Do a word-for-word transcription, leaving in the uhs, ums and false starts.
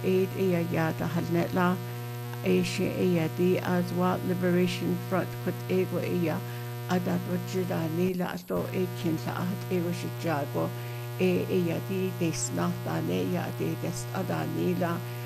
aid iya yada halnetla Asia iya di Azwa Liberation Front kut ego iya adat wajida nila ato ekin sa ahat ego shijago e iya di desnahta ne ya de des ada nila